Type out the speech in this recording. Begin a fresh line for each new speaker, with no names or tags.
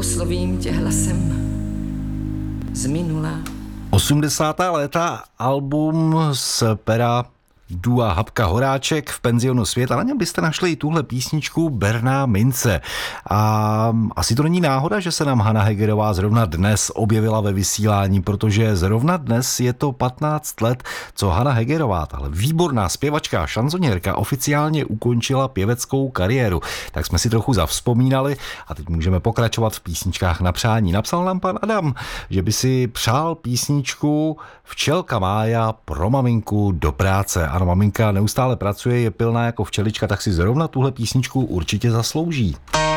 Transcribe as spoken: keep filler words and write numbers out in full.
oslovím tě hlasem z minula.
osmdesátá léta, album z pera dua Habka Horáček v penzionu Svět, a na něm byste našli i tuhle písničku Berná mince. A asi to není náhoda, že se nám Hana Hegerová zrovna dnes objevila ve vysílání, protože zrovna dnes je to patnáct let, co Hana Hegerová, tahle výborná zpěvačka a šanzonierka, oficiálně ukončila pěveckou kariéru. Tak jsme si trochu zavzpomínali a teď můžeme pokračovat v písničkách na přání. Napsal nám pan Adam, že by si přál písničku Včelka Mája pro maminku do práce. Ano, maminka neustále pracuje, je pilná jako včelička, tak si zrovna tuhle písničku určitě zaslouží.